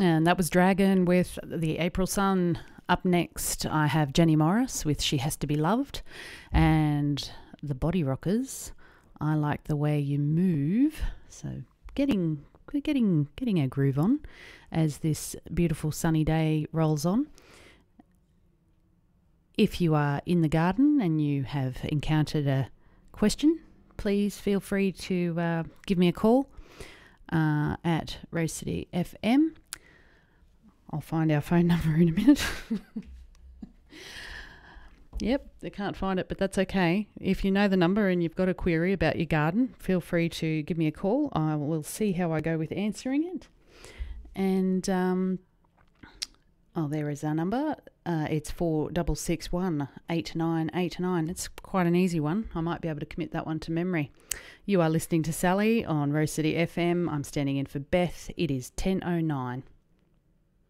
And that was Dragon with the April Sun. Up next, I have Jenny Morris with She Has to Be Loved. And the Body Rockers, I Like the Way You Move. So getting a groove on as this beautiful sunny day rolls on. If you are in the garden and you have encountered a question, please feel free to give me a call at Rose City FM. I'll find our phone number in a minute. Yep, I can't find it, but that's okay. If you know the number and you've got a query about your garden, feel free to give me a call. I will see how I go with answering it. And, there is our number. It's 4661 8989. It's quite an easy one. I might be able to commit that one to memory. You are listening to Sally on Rose City FM. I'm standing in for Beth. It is 10:09.